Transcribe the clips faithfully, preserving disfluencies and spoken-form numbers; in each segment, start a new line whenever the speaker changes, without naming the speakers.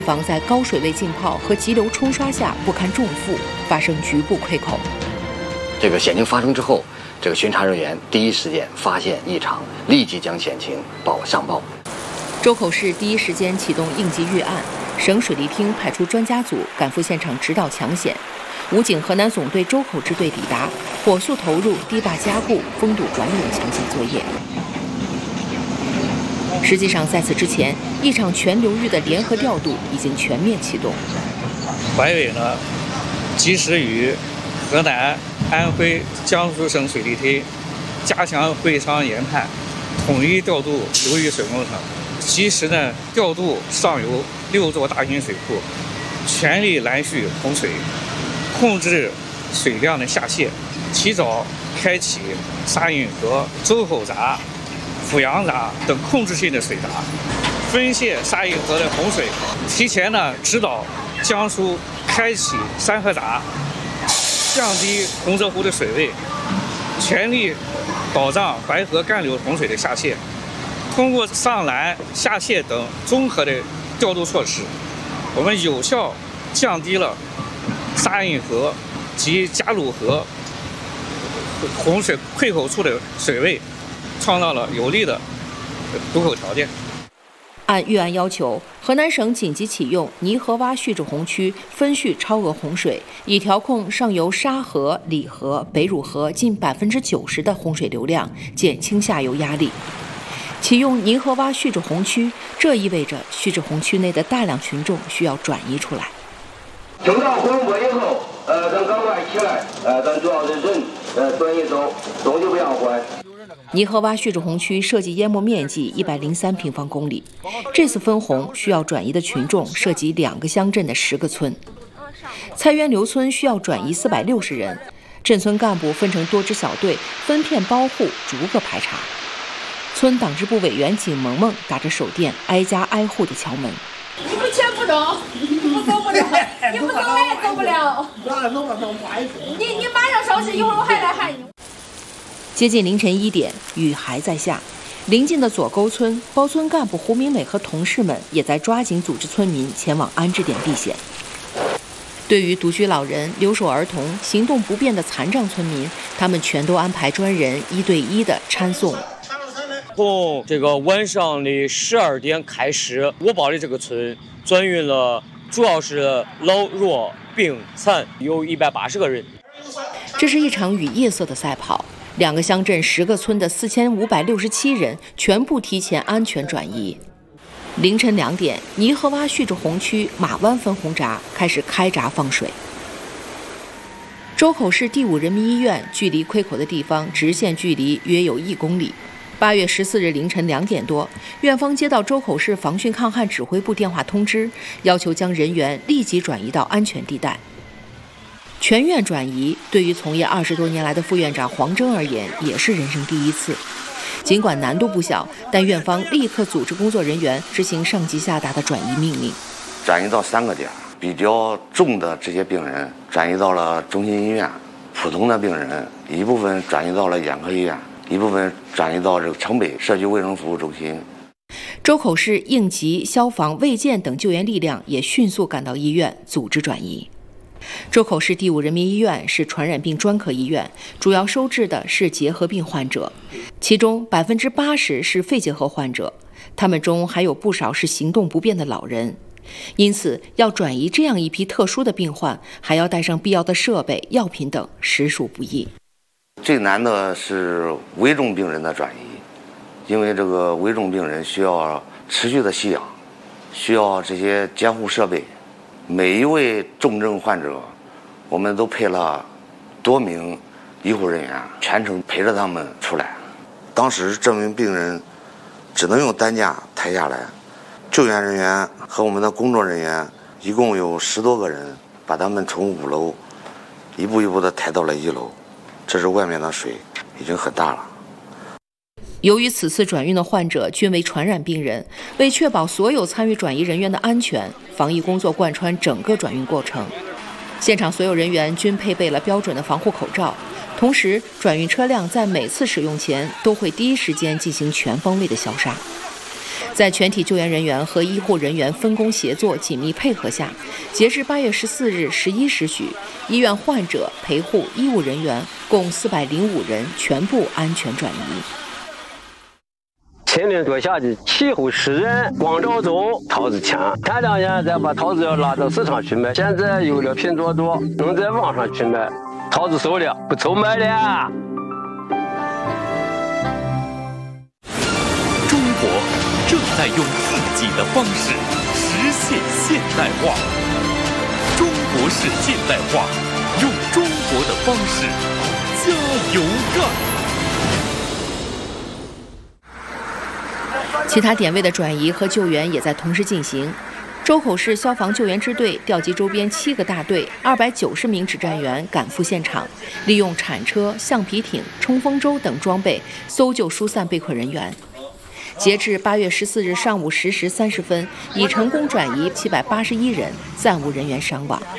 防在高水位浸泡和急流冲刷下不堪重负，发生局部溃口。
这个险情发生之后，这个巡查人员第一时间发现异常，立即将险情报上报。
周口市第一时间启动应急预案，省水利厅派出专家组赶赴现场指导抢险。武警河南总队周口支队抵达，火速投入堤坝加固、封堵转涌抢险作业。实际上，在此之前，一场全流域的联合调度已经全面启动。
淮委呢，及时与河南、安徽、江苏省水利厅加强会商研判，统一调度流域水工程，及时呢调度上游六座大型水库，全力拦蓄洪水，控制水量的下泄，提早开启沙运河、周口闸、阜阳闸等控制性的水闸，分泄沙运河的洪水，提前呢指导江苏开启三河闸，降低洪泽湖的水位，全力保障淮河干流洪水的下泄。通过上拦、下泄等综合的调度措施，我们有效降低了沙运河及贾鲁河洪水溃口处的水位，创造了有利的堵口条件。
按预案要求，河南省紧急启用泥河洼蓄滞洪区分蓄超额洪水，以调控上游沙河、里河、北汝河近百分之九十的洪水流量，减轻下游压力。启用泥河洼蓄滞洪区，这意味着蓄滞洪区内的大量群众需要转移出来。
听到广播以后，呃，咱赶快起来，呃，咱主要是人，呃，转移走，东西不要换。
泥河洼蓄滞洪区涉及淹没面积一百零三平方公里，这次分洪需要转移的群众涉及两个乡镇的十个村。蔡渊刘村需要转移四百六十人，镇村干部分成多支小队，分片包户，逐个排查。村党支部委员景萌萌打着手电，挨家挨户的敲门。
你们钱不中，你们走不了，你不走我也走不了。你你马上上去，一会儿我还来喊你。
接近凌晨一点，雨还在下。邻近的左沟村，包村干部胡明磊和同事们也在抓紧组织村民前往安置点避险。对于独居老人、留守儿童、行动不便的残障村民，他们全都安排专人一对一的搀送。
从这个晚上的十二点开始，我包的这个村转运了，主要是老弱病残，有一百八十个人。
这是一场与夜色的赛跑，两个乡镇十个村的四千五百六十七人全部提前安全转移。凌晨两点，泥河洼蓄滞洪区马湾分洪闸开始开闸放水。周口市第五人民医院距离溃口的地方直线距离约有一公里。八月十四日凌晨两点多，院方接到周口市防汛抗旱指挥部电话通知，要求将人员立即转移到安全地带。全院转移对于从业二十多年来的副院长黄峥而言，也是人生第一次。尽管难度不小，但院方立刻组织工作人员执行上级下达的转移命令。
转移到三个点，比较重的这些病人转移到了中心医院，普通的病人一部分转移到了眼科医院，一部分转移到这个城北社区卫生服务中心。
周口市应急、消防、卫健等救援力量也迅速赶到医院组织转移。周口市第五人民医院是传染病专科医院，主要收治的是结核病患者，其中百分之八十是肺结核患者，他们中还有不少是行动不便的老人。因此，要转移这样一批特殊的病患，还要带上必要的设备、药品等，实属不易。
最难的是危重病人的转移，因为这个危重病人需要持续的吸氧，需要这些监护设备。每一位重症患者，我们都配了多名医护人员，全程陪着他们出来。当时这名病人只能用担架抬下来，救援人员和我们的工作人员一共有十多个人，把他们从五楼一步一步地抬到了一楼。这是外面的水已经很大了。
由于此次转运的患者均为传染病人，为确保所有参与转移人员的安全，防疫工作贯穿整个转运过程。现场所有人员均配备了标准的防护口罩，同时转运车辆在每次使用前都会第一时间进行全方位的消杀。 在全体救援人员和医护人员分工协作、紧密配合下，截至八月十四日十一时许，医院患者、陪护、医务人员共四百零五人全部安全转移。
秦岭脚下的气候湿润，光照中桃子强。前两年咱把桃子要拉到市场去卖，现在有了拼多多，能在网上去卖，桃子熟了，不愁卖了。
中国正在用自己的方式实现现代化。中国式现代化，用中国的方式加油干。
其他点位的转移和救援也在同时进行。周口市消防救援支队调集周边七个大队、二百九十名指战员赶赴现场，利用铲车、橡皮艇、冲锋舟等装备搜救疏散被困人员。截至八月十四日上午十时三十分，已成功转移七百八十一人，暂无人员伤亡。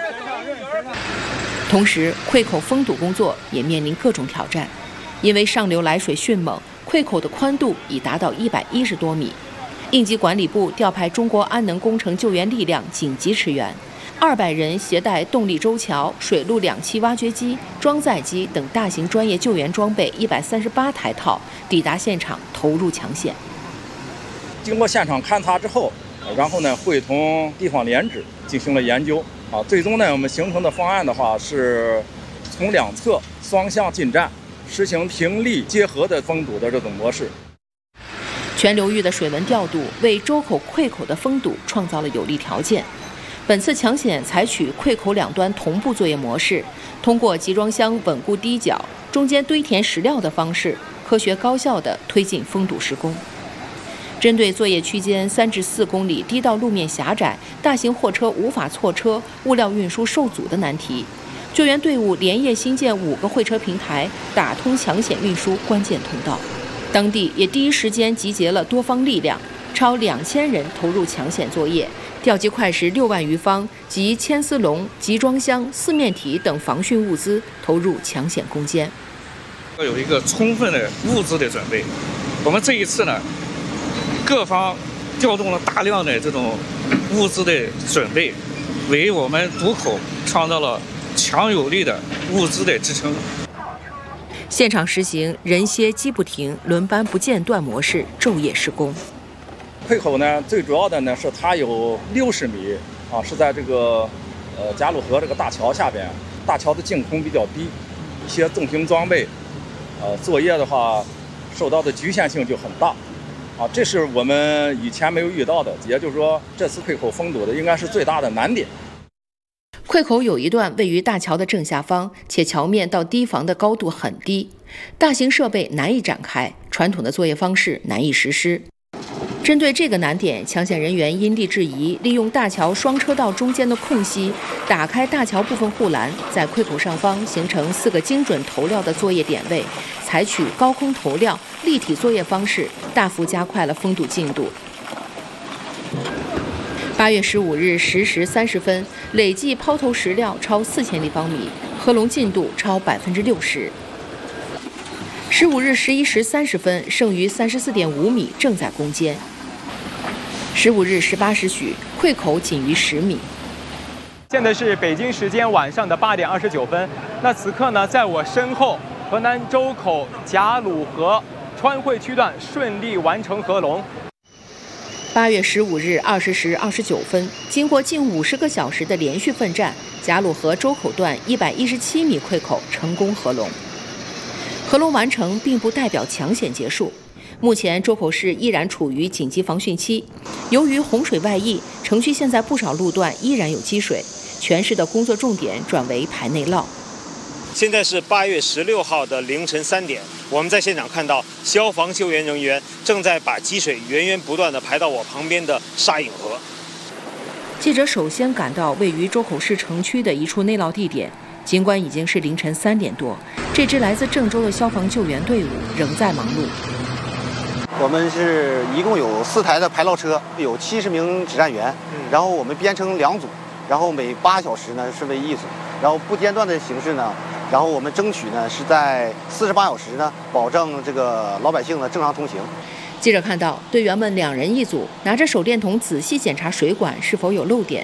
同时，溃口封堵工作也面临各种挑战，因为上流来水迅猛。溃口的宽度已达到一百一十多米，应急管理部调派中国安能工程救援力量紧急驰援，二百人携带动力舟桥、水陆两栖挖掘机、装载机等大型专业救援装备一百三十八台套，抵达现场投入抢险。
经过现场勘察之后，然后呢会同地方联指进行了研究啊，最终呢我们形成的方案的话是从两侧双向进站。实行平力结合的封堵的这种模式，
全流域的水文调度为周口、溃口的封堵创造了有利条件。本次抢险采取溃口两端同步作业模式，通过集装箱稳固低脚、中间堆填石料的方式，科学高效地推进封堵施工。针对作业区间三至四公里低道路面狭窄、大型货车无法错车、物料运输受阻的难题，救援队伍连夜新建五个会车平台，打通抢险运输关键通道。当地也第一时间集结了多方力量，超两千人投入抢险作业，调集快时六万余方及牵丝笼、集装箱、四面体等防汛物资投入抢险攻坚。
要有一个充分的物资的准备。我们这一次呢，各方调动了大量的这种物资的准备，为我们渡口创造了强有力的物资的支撑。
现场实行人歇机不停、轮班不间断模式，昼夜施工。
溃口呢，最主要的呢是它有六十米啊，是在这个呃贾鲁河这个大桥下边，大桥的净空比较低，一些重型装备，呃作业的话受到的局限性就很大，啊，这是我们以前没有遇到的，也就是说这次溃口封堵的应该是最大的难点。
溃口有一段位于大桥的正下方，且桥面到堤防的高度很低，大型设备难以展开，传统的作业方式难以实施。针对这个难点，抢险人员因地制宜，利用大桥双车道中间的空隙，打开大桥部分护栏，在溃口上方形成四个精准投料的作业点位，采取高空投料、立体作业方式，大幅加快了封堵进度。八月十五日十时三十分，累计抛投石料超四千立方米，合龙进度超百分之六十。十五日十一时三十分，剩余三十四点五米正在攻坚。十五日十八时许，溃口仅余十米。
现在是北京时间晚上的八点二十九分。那此刻呢，在我身后，河南周口贾鲁河川汇区段顺利完成合龙。
八月十五日二十时二十九分，经过近五十个小时的连续奋战，贾鲁河周口段一百一十七米溃口成功合龙。合龙完成并不代表抢险结束，目前周口市依然处于紧急防汛期。由于洪水外溢，城区现在不少路段依然有积水，全市的工作重点转为排内涝。
现在是八月十六号的凌晨三点，我们在现场看到消防救援人员正在把积水源源不断地排到我旁边的沙隐河。
记者首先赶到位于周口市城区的一处内涝地点，尽管已经是凌晨三点多，这支来自郑州的消防救援队伍仍在忙碌。
我们是一共有四台的排涝车，有七十名指战员，然后我们编成两组，然后每八小时呢是为一组，然后不间断的形式呢，然后我们争取呢是在四十八小时呢保证这个老百姓的正常通行。
记者看到，队员们两人一组，拿着手电筒仔细检查水管是否有漏点，